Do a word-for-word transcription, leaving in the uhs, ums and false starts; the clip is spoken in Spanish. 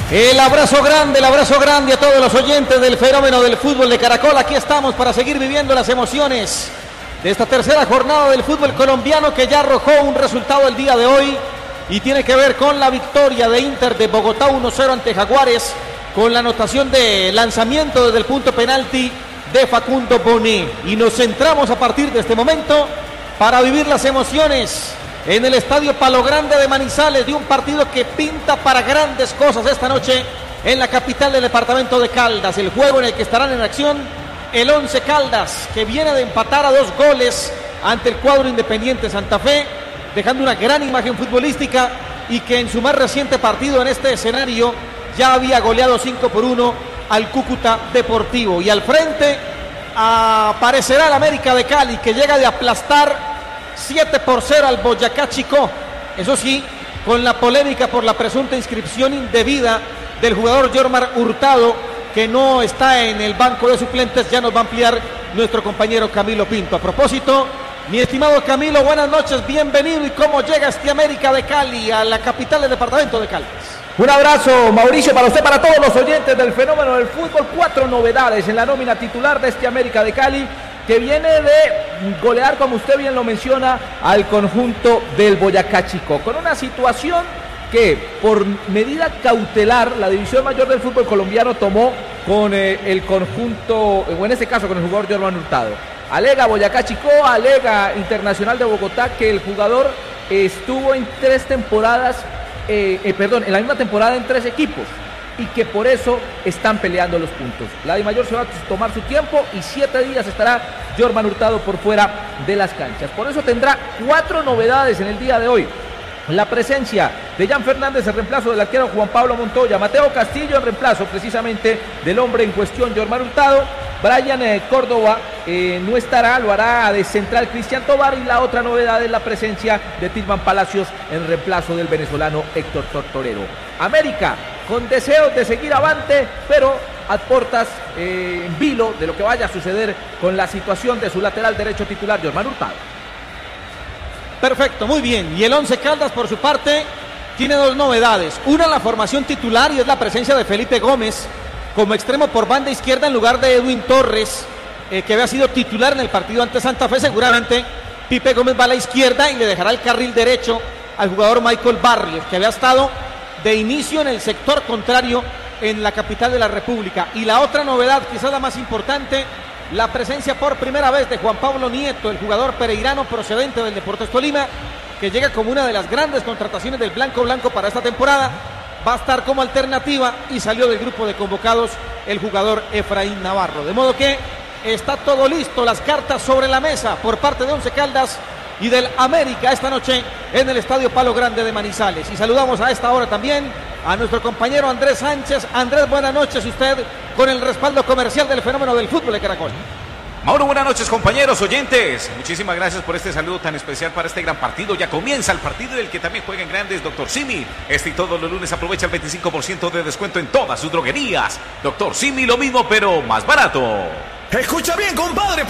El abrazo grande, el abrazo grande a todos los oyentes del fenómeno del fútbol de Caracol. Aquí estamos para seguir viviendo las emociones de esta tercera jornada del fútbol colombiano, que ya arrojó un resultado el día de hoy y tiene que ver con la victoria de Inter de Bogotá uno cero ante Jaguares, con la anotación de lanzamiento desde el punto penalti de Facundo Bonet. Y nos centramos a partir de este momento para vivir las emociones en el estadio Palo Grande de Manizales, de un partido que pinta para grandes cosas esta noche en la capital del departamento de Caldas. El juego en el que estarán en acción el Once Caldas, que viene de empatar a dos goles ante el cuadro Independiente Santa Fe, dejando una gran imagen futbolística, y que en su más reciente partido en este escenario ya había goleado cinco por uno al Cúcuta Deportivo. Y al frente aparecerá el América de Cali, que llega de aplastar siete por cero al Boyacá Chicó. Eso sí, con la polémica por la presunta inscripción indebida del jugador Jormar Hurtado, que no está en el banco de suplentes. Ya nos va a ampliar nuestro compañero Camilo Pinto. A propósito, mi estimado Camilo, buenas noches, bienvenido. ¿Y cómo llega este América de Cali a la capital del departamento de Caldas? Un abrazo, Mauricio, para usted, para todos los oyentes del fenómeno del fútbol. Cuatro novedades en la nómina titular de este América de Cali, que viene de golear, como usted bien lo menciona, al conjunto del Boyacá Chicó, con una situación que por medida cautelar la División Mayor del fútbol colombiano tomó con eh, el conjunto, o en este caso con el jugador Jormar Hurtado. Alega Boyacá Chicó, alega Internacional de Bogotá, que el jugador estuvo en tres temporadas, eh, eh, perdón, en la misma temporada en tres equipos, y que por eso están peleando los puntos. La Dimayor se va a tomar su tiempo y siete días estará Jormar Hurtado por fuera de las canchas. Por eso tendrá cuatro novedades en el día de hoy. La presencia de Jan Fernández en reemplazo del arquero Juan Pablo Montoya, Mateo Castillo en reemplazo precisamente del hombre en cuestión, Jormar Hurtado. Brian eh, Córdoba eh, no estará, lo hará de central Cristian Tobar, y la otra novedad es la presencia de Tilman Palacios en reemplazo del venezolano Héctor Tortorero. América con deseos de seguir avante, pero a portas eh, en vilo de lo que vaya a suceder con la situación de su lateral derecho titular, Jormar Hurtado. Perfecto, muy bien. Y el Once Caldas, por su parte, tiene dos novedades. Una, la formación titular, y es la presencia de Felipe Gómez como extremo por banda izquierda en lugar de Edwin Torres, eh, que había sido titular en el partido ante Santa Fe. Seguramente Pipe Gómez va a la izquierda y le dejará el carril derecho al jugador Michael Barrios, que había estado de inicio en el sector contrario en la capital de la República. Y la otra novedad, quizás la más importante, la presencia por primera vez de Juan Pablo Nieto, el jugador pereirano procedente del Deportes Tolima, que llega como una de las grandes contrataciones del Blanco Blanco para esta temporada. Va a estar como alternativa y salió del grupo de convocados el jugador Efraín Navarro. De modo que está todo listo, las cartas sobre la mesa por parte de Once Caldas y del América esta noche en el estadio Palo Grande de Manizales. Y saludamos a esta hora también a nuestro compañero Andrés Sánchez. Andrés, buenas noches, usted con el respaldo comercial del fenómeno del fútbol de Caracol. Mauro, buenas noches, compañeros oyentes. Muchísimas gracias por este saludo tan especial para este gran partido. Ya comienza el partido del que también juegan grandes, Doctor Simi. Este y todos los lunes aprovecha el veinticinco por ciento de descuento en todas sus droguerías. Doctor Simi, lo mismo pero más barato. Escucha bien, compadre.